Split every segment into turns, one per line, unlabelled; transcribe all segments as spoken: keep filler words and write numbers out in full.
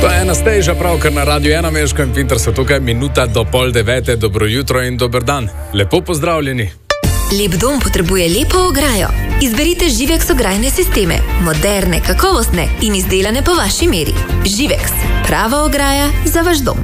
To je ena steža pravkar na Radio ena, Meško in Pintar so tukaj, minuta do pol devete, dobro jutro in dober dan. Lepo pozdravljeni.
Lep dom potrebuje lepo ograjo. Izberite Živex ograjne sisteme, moderne, kakovostne in izdelane po vaši meri. Živex, prava ograja za vaš dom.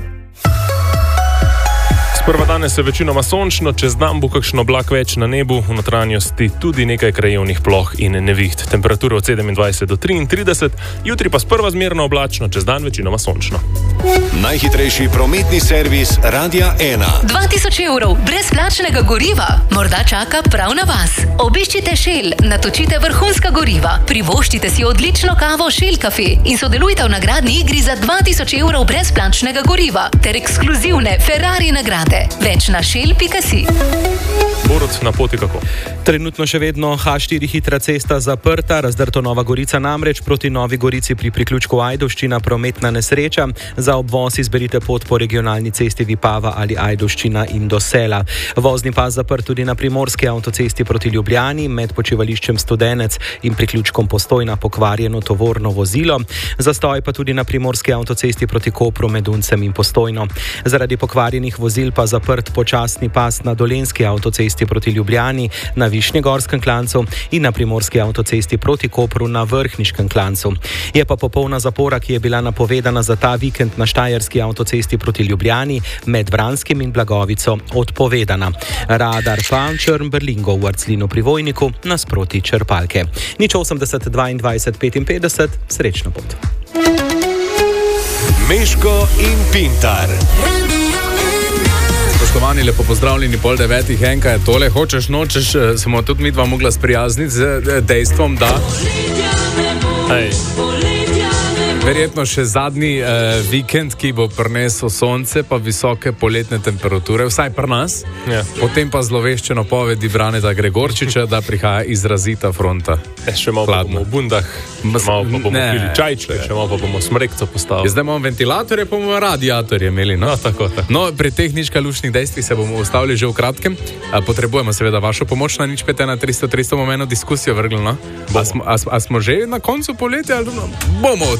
Sprva danes je večinoma sončno, čez dan bo kakšen oblak več na nebu, v notranjosti tudi nekaj krajevnih ploh in neviht. Temperatura od sedemindvajset do triintrideset, jutri pa sprva zmerno oblačno, čez dan večinoma sončno.
Najhitrejši prometni servis Radia ena.
dva tisoč evrov brezplačnega goriva morda čaka prav na vas. Obiščite Shell, natočite vrhunska goriva, privoščite si odlično kavo Shell Cafe in sodelujte v nagradni igri za dva tisoč evrov brezplačnega goriva ter ekskluzivne Ferrari nagrade. Več na shell pika si.
Borut, na poti kako?
Trenutno še vedno ha štiri hitra cesta zaprta, razdrto Nova Gorica namreč proti Novi Gorici pri priključku Ajdovščina prometna nesreča. Za obvoz izberite pot po regionalni cesti Vipava ali Ajdovščina in do Sela. Vozni pas zaprt tudi na primorski avtocesti proti Ljubljani med počivališčem Studenec in priključkom Postojna pokvarjeno tovorno vozilo. Zastoj pa tudi na primorski avtocesti proti Kopru med Uncem in Postojno. Zaradi pokvarjenih vozil pa zaprt počasni pas na dolenski avtocesti proti Ljubljani, na Višnjegorskem klancu in na primorski avtocesti proti Kopru na Vrhniškem klancu. Je pa popolna zapora, ki je bila napovedana za ta vikend na Štajerski avtocesti proti Ljubljani med Vranskim in Blagovico odpovedana. Radar pa Črn-Berlingo v Arclinu pri Vojniku nasproti črpalke. Nič osemdeset dvaindvajset petinpetdeset, srečno pot.
Meško in Pintar.
Spoštovani, lepo pozdravljeni, pol devetih, enka je tole. Hočeš, nočeš, smo tudi mi dva mogla sprijazniti z dejstvom, da Ej. verjetno še zadnji eh, vikend, ki bo prinesel sonce pa visoke poletne temperature, vsaj pri nas.
Ja.
Potem pa zlovešče napovedi Braneta Gregorčiča, da prihaja izrazita fronta.
E, še malo pa bomo v bundah, še malo pa bomo
Ne.
pili čajčke, še malo pa bomo smrekco postavili.
Zdaj imamo ventilatorje, pa bomo radiatorje imeli. No?
No, tako, tako.
No, pri teh ničkalušnih dejstvih se bomo ustavili že v kratkem. A, potrebujemo seveda vašo pomoč na nič pet ena tristo tristo, bomo eno diskusijo vrgli, no? A smo, a, a smo že na koncu poletja? Ali bomo?